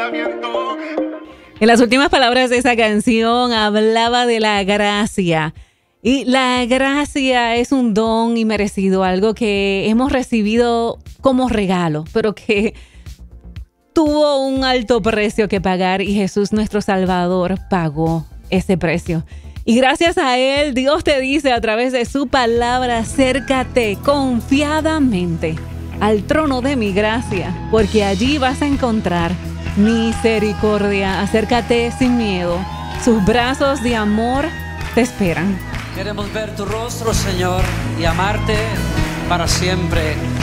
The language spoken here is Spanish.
En las últimas palabras de esa canción hablaba de la gracia. Y la gracia es un don inmerecido, algo que hemos recibido como regalo, pero que tuvo un alto precio que pagar y Jesús nuestro Salvador pagó ese precio. Y gracias a Él, Dios te dice a través de su palabra, acércate confiadamente al trono de mi gracia, porque allí vas a encontrar misericordia. Acércate sin miedo. Sus brazos de amor te esperan. Queremos ver tu rostro, Señor, y amarte para siempre.